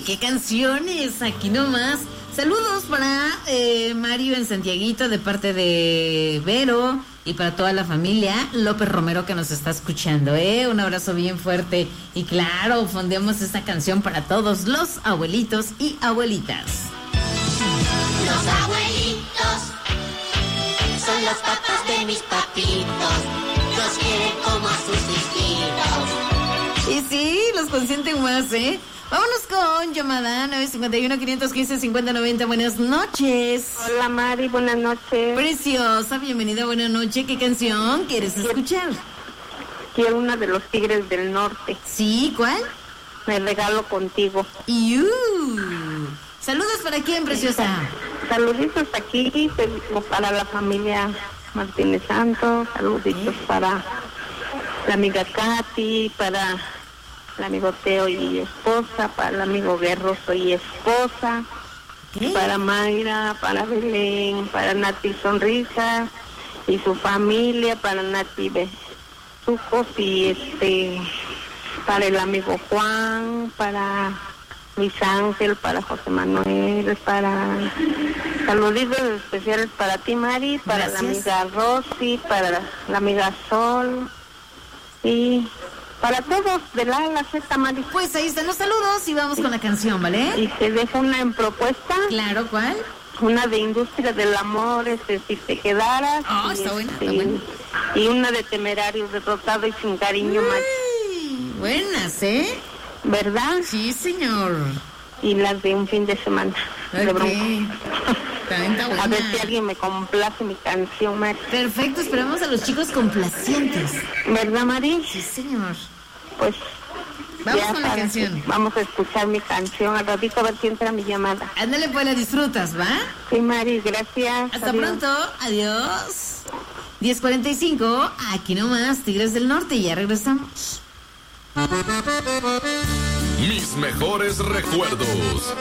qué canciones, aquí nomás. Saludos para Mario en Santiaguito de parte de Vero y para toda la familia López Romero que nos está escuchando, un abrazo bien fuerte y claro, fondeamos esta canción para todos los abuelitos y abuelitas. Los abuelitos son los papás de mis papitos, los quieren como a sus hijitos. Y sí, los consienten más, Vámonos con llamada 951-515-5090. Buenas noches. Hola Mari, buenas noches. Preciosa, bienvenida, buenas noches. ¿Qué canción quieres escuchar? Quiero una de los Tigres del Norte. ¿Sí? ¿Cuál? Me regalo contigo. Saludos para quién, preciosa. Saluditos aquí para la familia Martínez Santos. Saluditos para la amiga Katy, para el amigo Teo y esposa, para el amigo Guerroso y esposa, para Mayra, para Belén, para Nati Sonrisa y su familia, para Nati Besucos y para el amigo Juan, para Luis Ángel, para José Manuel, para saluditos especiales para ti, Mari, para la amiga Rosy, para la amiga Sol y para todos de la A a la Z, Mari. Pues ahí están los saludos y vamos con la canción, ¿vale? Y te dejo una en propuesta. Claro, ¿cuál? Una de Industria del Amor, si te quedaras. Está buena, está buena. Y una de Temerarios, Derrotado y Sin Cariño, Mari. Buenas, ¿Verdad? Sí, señor. Y las de Un Fin de Semana. De Bronco. A ver si alguien me complace mi canción, Mari. Perfecto, esperamos a los chicos complacientes. ¿Verdad, Mari? Sí, señor. Pues vamos con la canción. Vamos a escuchar mi canción. Al ratito a ver si entra mi llamada. Ándale, pues la disfrutas, ¿va? Sí, Mari, gracias. Hasta pronto. Adiós. 10:45, aquí nomás, Tigres del Norte. Ya regresamos. Mis mejores recuerdos.